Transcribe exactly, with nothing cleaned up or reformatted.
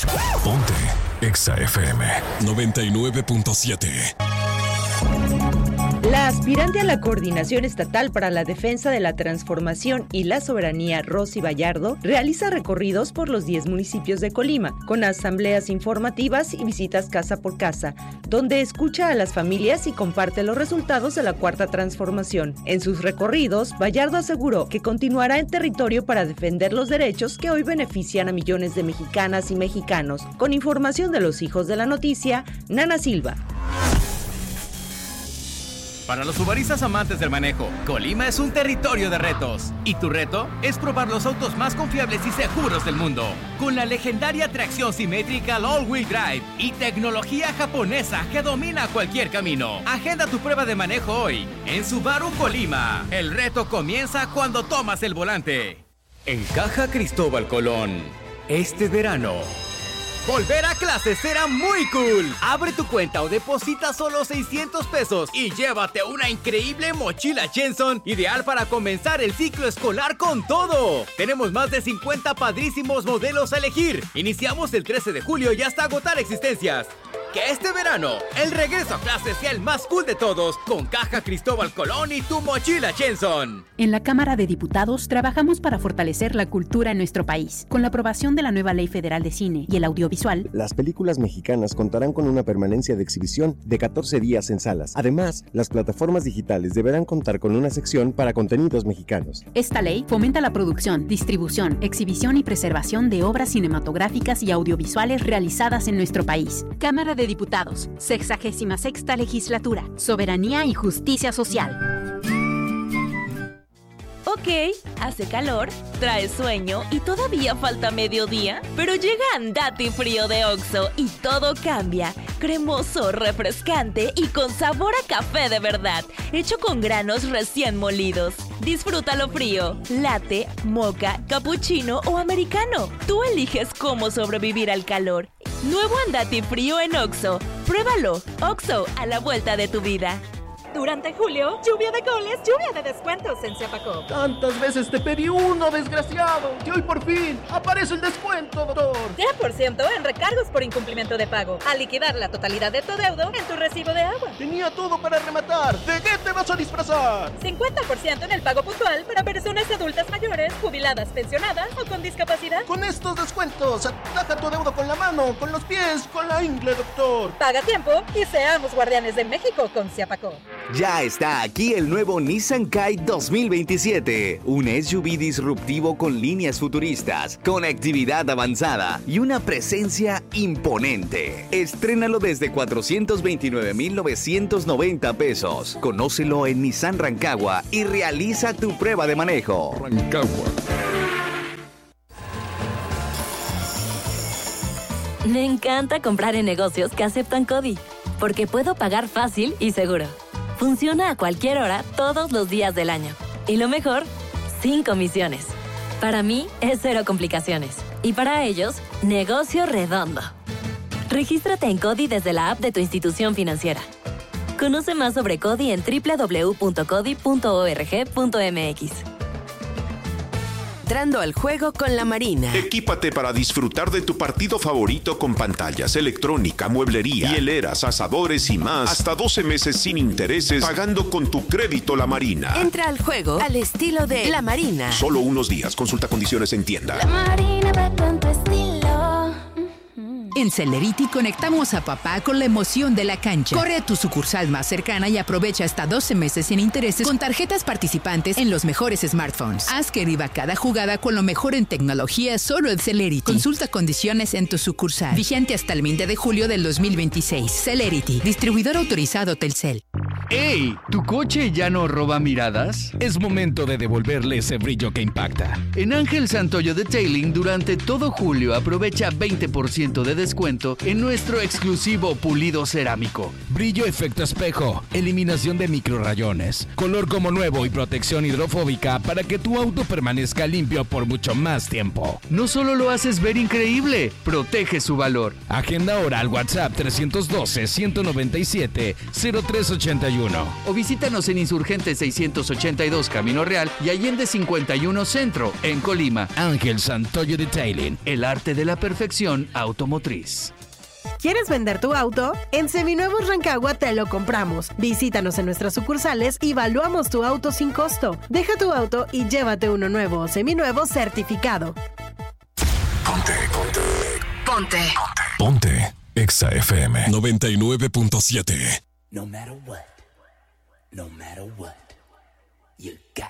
Ponte Exa F M noventa y nueve punto siete. La aspirante a la Coordinación Estatal para la Defensa de la Transformación y la Soberanía, Rosy Vallardo, realiza recorridos por los diez municipios de Colima, con asambleas informativas y visitas casa por casa, donde escucha a las familias y comparte los resultados de la Cuarta Transformación. En sus recorridos, Vallardo aseguró que continuará en territorio para defender los derechos que hoy benefician a millones de mexicanas y mexicanos. Con información de los hijos de la noticia, Nana Silva. Para los subaristas amantes del manejo, Colima es un territorio de retos. Y tu reto es probar los autos más confiables y seguros del mundo. Con la legendaria tracción simétrica All-Wheel Drive y tecnología japonesa que domina cualquier camino. Agenda tu prueba de manejo hoy en Subaru Colima. El reto comienza cuando tomas el volante. En Caja Cristóbal Colón, este verano, volver a clases será muy cool. Abre tu cuenta o deposita solo seiscientos pesos y llévate una increíble mochila Jenson, ideal para comenzar el ciclo escolar con todo. Tenemos más de cincuenta padrísimos modelos a elegir. Iniciamos el trece de julio y hasta agotar existencias. Que este verano el regreso a clases sea el más cool de todos, con Caja Cristóbal Colón y tu mochila Jenson. En la Cámara de Diputados trabajamos para fortalecer la cultura en nuestro país. Con la aprobación de la nueva Ley Federal de Cine y el Audiovisual, las películas mexicanas contarán con una permanencia de exhibición de catorce días en salas. Además, las plataformas digitales deberán contar con una sección para contenidos mexicanos. Esta ley fomenta la producción, distribución, exhibición y preservación de obras cinematográficas y audiovisuales realizadas en nuestro país. Cámara de Diputados, sexagésima sexta legislatura, soberanía y justicia social. Ok, hace calor, trae sueño y todavía falta mediodía, pero llega Andati Frío de Oxxo y todo cambia. Cremoso, refrescante y con sabor a café de verdad, hecho con granos recién molidos. Disfrútalo frío, latte, mocha, cappuccino o americano. Tú eliges cómo sobrevivir al calor. Nuevo Andati Frío en Oxxo. Pruébalo. Oxxo, a la vuelta de tu vida. Durante julio, lluvia de goles, lluvia de descuentos en Ciapacop. Tantas veces te pedí uno, desgraciado, y hoy por fin aparece el descuento, doctor. diez por ciento en recargos por incumplimiento de pago. Al liquidar la totalidad de tu deudo en tu recibo de agua. Tenía todo para rematar. ¿De qué te vas a disfrazar? cincuenta por ciento en el pago puntual para personas adultas mayores, jubiladas, pensionadas o con discapacidad. Con estos descuentos, ataja tu deuda con la mano, con los pies, con la ingle, doctor. Paga a tiempo y seamos guardianes de México con Ciapacop. Ya está aquí el nuevo Nissan Kite dos mil veintisiete, un S U V disruptivo con líneas futuristas, conectividad avanzada y una presencia imponente. Estrénalo desde cuatrocientos veintinueve mil novecientos noventa pesos. Conócelo en Nissan Rancagua y realiza tu prueba de manejo. Rancagua. Me encanta comprar en negocios que aceptan CODI, porque puedo pagar fácil y seguro. Funciona a cualquier hora, todos los días del año. Y lo mejor, sin comisiones. Para mí, es cero complicaciones. Y para ellos, negocio redondo. Regístrate en CODI desde la app de tu institución financiera. Conoce más sobre CODI en doble u doble u doble u punto codi punto org punto m x. Entrando al juego con la Marina. Equípate para disfrutar de tu partido favorito con pantallas, electrónica, mueblería, hieleras, asadores y más. Hasta doce meses sin intereses, pagando con tu crédito La Marina. Entra al juego al estilo de La Marina. Solo unos días. Consulta condiciones en tienda. La Marina va con tu estilo. En Celerity conectamos a papá con la emoción de la cancha. Corre a tu sucursal más cercana y aprovecha hasta doce meses sin intereses con tarjetas participantes en los mejores smartphones. Haz que viva cada jugada con lo mejor en tecnología solo en Celerity. Consulta condiciones en tu sucursal. Vigente hasta el veinte de julio del dos mil veintiséis. Celerity, distribuidor autorizado Telcel. ¡Ey! ¿Tu coche ya no roba miradas? Es momento de devolverle ese brillo que impacta. En Ángel Santoyo Detailing, durante todo julio, aprovecha veinte por ciento de descuento en nuestro exclusivo pulido cerámico. Brillo efecto espejo, eliminación de microrrayones, color como nuevo y protección hidrofóbica para que tu auto permanezca limpio por mucho más tiempo. No solo lo haces ver increíble, protege su valor. Agenda ahora al WhatsApp tres uno dos, uno nueve siete, cero tres ocho uno. uno. O visítanos en Insurgente seiscientos ochenta y dos Camino Real y Allende cincuenta y uno Centro, en Colima. Ángel Santoyo Detailing. El arte de la perfección automotriz. ¿Quieres vender tu auto? En Seminuevos Rancagua te lo compramos. Visítanos en nuestras sucursales y valuamos tu auto sin costo. Deja tu auto y llévate uno nuevo o seminuevo certificado. Ponte, ponte. Ponte. Ponte. Exa F M noventa y nueve punto siete. No matter what, no matter what, you got